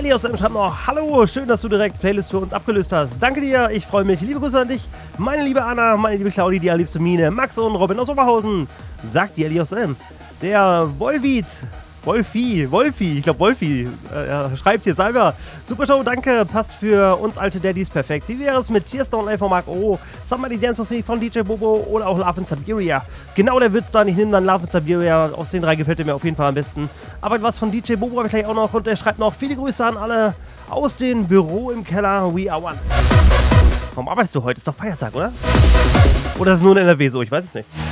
Elias schreibt noch, hallo, schön, dass du direkt Playlist für uns abgelöst hast. Danke dir, ich freue mich. Liebe Grüße an dich, meine liebe Anna, meine liebe Claudi, die allerliebste Mine, Max und Robin aus Oberhausen. Sagt die Elias Der Wolfi, ich glaube Wolfi, schreibt hier selber. Super Show, danke, passt für uns alte Daddys perfekt. Wie wäre es mit Tearstone L von Mark O, Somebody Dance With Me von DJ Bobo oder auch Love in Siberia? Genau der Witz dann, ich nehme dann Love in Siberia, aus den drei gefällt mir auf jeden Fall am besten. Aber was von DJ Bobo habe ich gleich auch noch und der schreibt noch, viele Grüße an alle aus dem Büro im Keller, we are one. Warum arbeitest du heute? Ist doch Feiertag, oder? Oder ist es nur in NRW so? Ich weiß es nicht.